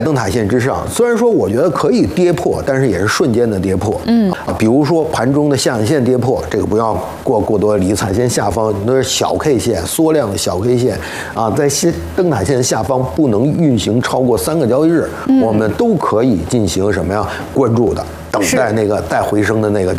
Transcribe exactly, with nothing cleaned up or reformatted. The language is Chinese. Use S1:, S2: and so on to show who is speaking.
S1: 灯塔线之上，虽然说我觉得可以跌破，但是也是瞬间的跌破。嗯，比如说盘中的下影线跌破，这个不要过过多理。彩线下方都是小 K 线，缩量的小 K 线啊，在线灯塔线下方不能运行超过三个交易日，嗯、我们都可以进行什么呀？关注的，等待那个带回升的那个点。